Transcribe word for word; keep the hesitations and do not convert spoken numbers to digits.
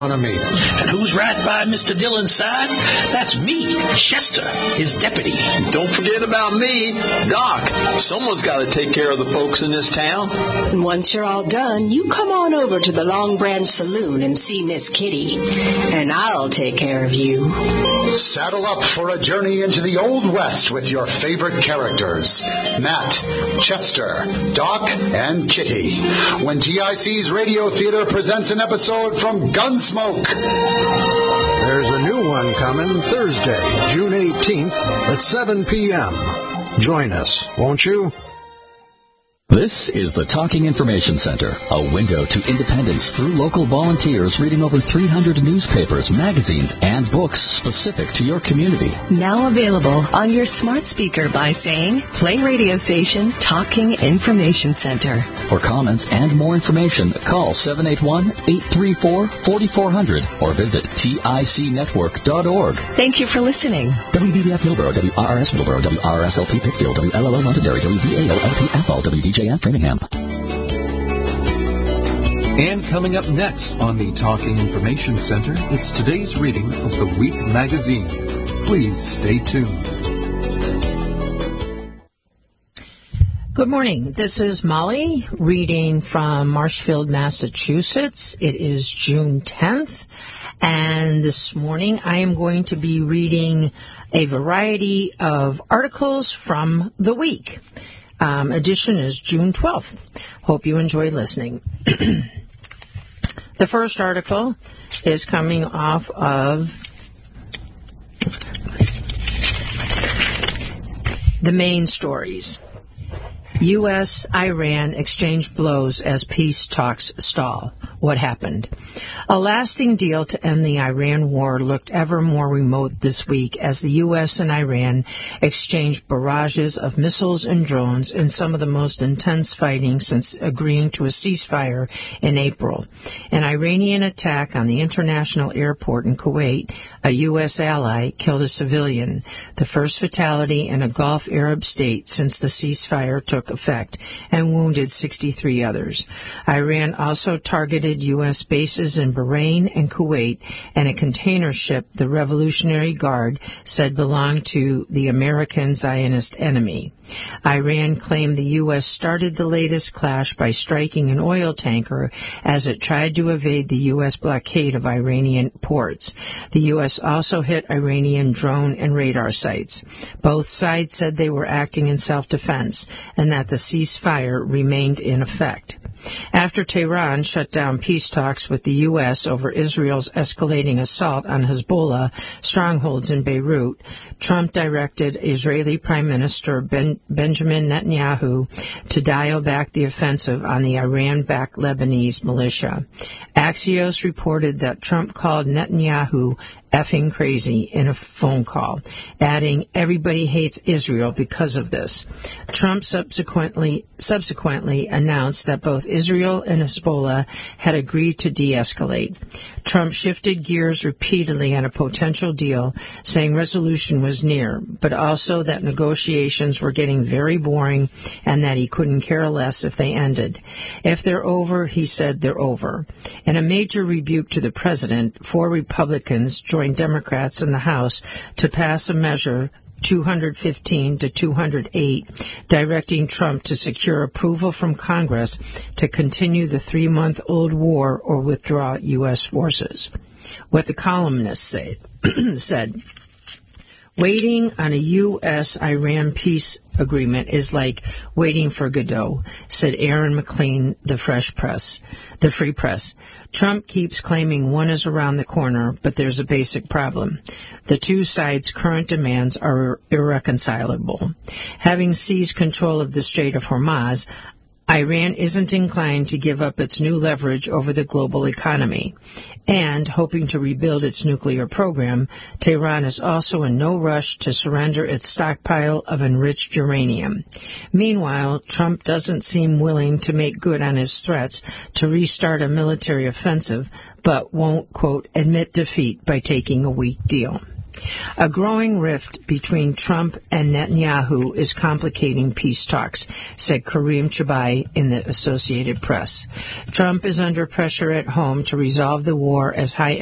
economy. And who's right by Mister Dillon's side? That's me, Chester, his deputy. Don't forget about me, Doc. Someone's got to take care of the folks in this town. And once you're all done, you come on over to the Long Branch Saloon and see Miss Kitty, and I'll take care of you. Saddle up for a journey into the Old West with your favorite characters, Matt, Chester, Doc, and Kitty, when T I C's Radio Theater presents an episode from Gunsmoke. There's a new one coming Thursday, June eighteenth at seven p.m. Join us, won't you? This is the Talking Information Center, a window to independence through local volunteers reading over three hundred newspapers, magazines, and books specific to your community. Now available on your smart speaker by saying, play radio station Talking Information Center. For comments and more information, call seven eight one, eight three four, four four zero zero or visit tic network dot org. Thank you for listening. W B B F Millboro, W R R S Millboro, W R R S L P Pittsfield, W L L O Londonderry, W V A O L P Athol, W D J F Framingham. And coming up next on the Talking Information Center, it's today's reading of the Week magazine. Please stay tuned. Good morning. This is Molly reading from Marshfield, Massachusetts. It is June tenth, and this morning I am going to be reading a variety of articles from the week. Um, edition is June twelfth. Hope you enjoy listening. The first article is coming off of the main stories. U S Iran exchange blows as peace talks stall. What happened? A lasting deal to end the Iran war looked ever more remote this week as the U S and Iran exchanged barrages of missiles and drones in some of the most intense fighting since agreeing to a ceasefire in April. An Iranian attack on the international airport in Kuwait, a U S ally, killed a civilian, the first fatality in a Gulf Arab state since the ceasefire took effect, and wounded sixty-three others. Iran also targeted U S bases in Bahrain and Kuwait, and a container ship the Revolutionary Guard said belonged to the American Zionist enemy. Iran claimed the U S started the latest clash by striking an oil tanker as it tried to evade the U S blockade of Iranian ports. The U S also hit Iranian drone and radar sites. Both sides said they were acting in self-defense and that the ceasefire remained in effect. After Tehran shut down peace talks with the U S over Israel's escalating assault on Hezbollah strongholds in Beirut, Trump directed Israeli Prime Minister Ben- Benjamin Netanyahu to dial back the offensive on the Iran-backed Lebanese militia. Axios reported that Trump called Netanyahu effing crazy in a phone call, adding, everybody hates Israel because of this. Trump subsequently subsequently announced that both Israel and Hezbollah had agreed to de-escalate. Trump shifted gears repeatedly on a potential deal, saying resolution was near, but also that negotiations were getting very boring and that he couldn't care less if they ended. If they're over, he said they're over. In a major rebuke to the president, four Republicans joined Democrats in the House to pass a measure two hundred fifteen to two hundred eight, directing Trump to secure approval from Congress to continue the three-month-old war or withdraw U S forces. What the columnist said, said, waiting on a U S Iran peace agreement is like waiting for Godot, said Aaron McLean, the Fresh Press, the Free Press. Trump keeps claiming one is around the corner, but there's a basic problem. The two sides' current demands are irreconcilable. Having seized control of the Strait of Hormuz, Iran isn't inclined to give up its new leverage over the global economy. And, hoping to rebuild its nuclear program, Tehran is also in no rush to surrender its stockpile of enriched uranium. Meanwhile, Trump doesn't seem willing to make good on his threats to restart a military offensive, but won't, quote, admit defeat by taking a weak deal. A growing rift between Trump and Netanyahu is complicating peace talks, said Kareem Chabai in the Associated Press. Trump is under pressure at home to resolve the war as high